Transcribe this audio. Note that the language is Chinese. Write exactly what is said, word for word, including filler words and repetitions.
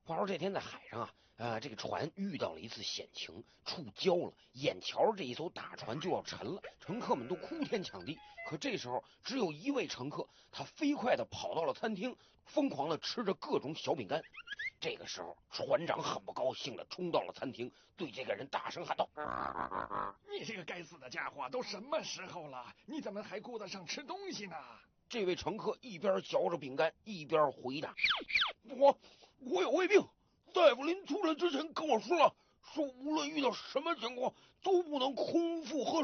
话说这天在海上啊，呃，这个船遇到了一次险情，触礁了。眼瞧这一艘大船就要沉了，乘客们都哭天抢地。可这时候只有一位乘客，他飞快地跑到了餐厅，疯狂地吃着各种小饼干。这个时候，船长很不高兴地冲到了餐厅，对这个人大声喊道：“ 你这个该死的家伙，都什么时候了，你怎么还顾得上吃东西呢？” 这位乘客一边嚼着饼干，一边回答：“我我有胃病，大夫临出来之前跟我说了，说无论遇到什么情况都不能空腹喝水。”